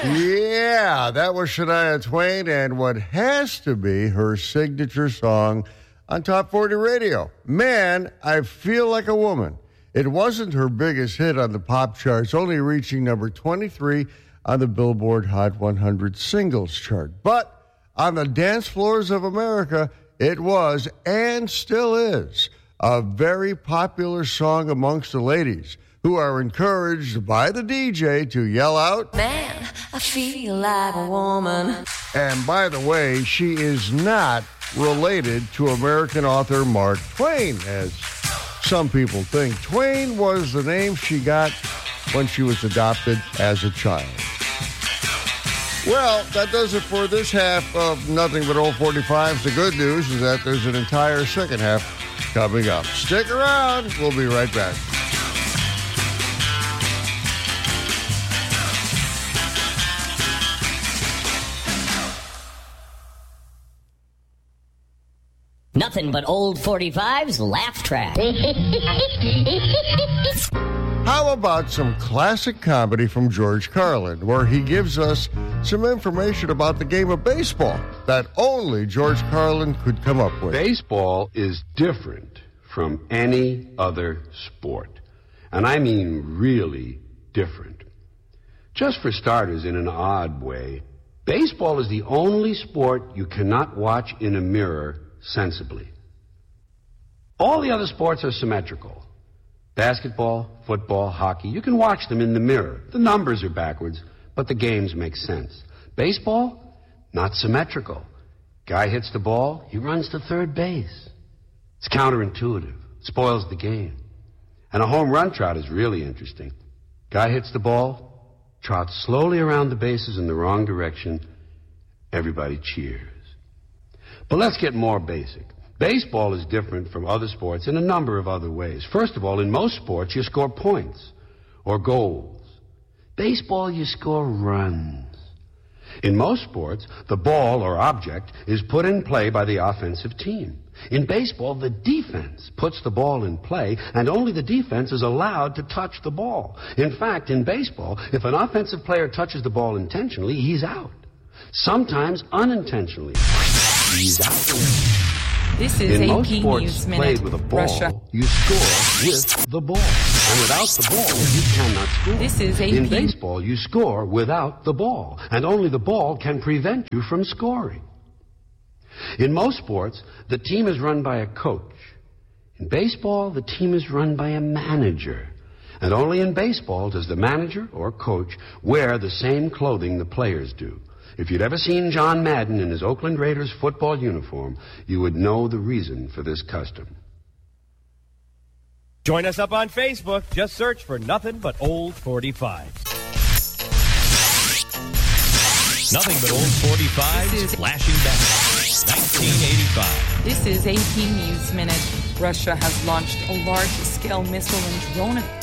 Yeah, that was Shania Twain and what has to be her signature song on Top 40 Radio. Man, I Feel Like a Woman. It wasn't her biggest hit on the pop charts, only reaching number 23 on the Billboard Hot 100 singles chart. But on the dance floors of America, it was, and still is, a very popular song amongst the ladies, who are encouraged by the DJ to yell out, "Man, I feel like a woman." And by the way, she is not related to American author Mark Twain, as some people think. Twain was the name she got when she was adopted as a child. Well, that does it for this half of Nothing But Old 45s. The good news is that there's an entire second half coming up. Stick around. We'll be right back. Nothing but old 45's laugh track. How about some classic comedy from George Carlin, where he gives us some information about the game of baseball that only George Carlin could come up with. Baseball is different from any other sport. And I mean really different. Just for starters, in an odd way, baseball is the only sport you cannot watch in a mirror sensibly. All the other sports are symmetrical. Basketball, football, hockey, you can watch them in the mirror. The numbers are backwards, but the games make sense. Baseball, not symmetrical. Guy hits the ball, he runs to third base. It's counterintuitive. It spoils the game. And a home run trot is really interesting. Guy hits the ball, trots slowly around the bases in the wrong direction. Everybody cheers. But let's get more basic. Baseball is different from other sports in a number of other ways. First of all, in most sports, you score points or goals. Baseball, you score runs. In most sports, the ball or object is put in play by the offensive team. In baseball, the defense puts the ball in play, and only the defense is allowed to touch the ball. In fact, in baseball, if an offensive player touches the ball intentionally, he's out. Sometimes unintentionally. He's out. This is in AP most sports News played Minute. with a ball, Russia. you score with the ball. And without the ball, you cannot score. This is AP. In baseball, you score without the ball. And only the ball can prevent you from scoring. In most sports, the team is run by a coach. In baseball, the team is run by a manager. And only in baseball does the manager or coach wear the same clothing the players do. If you'd ever seen John Madden in his Oakland Raiders football uniform, you would know the reason for this custom. Join us up on Facebook. Just search for Nothing But Old 45. Nothing But Old 45's flashing back. 1985. This is AP News Minute. Russia has launched a large-scale missile and drone attack.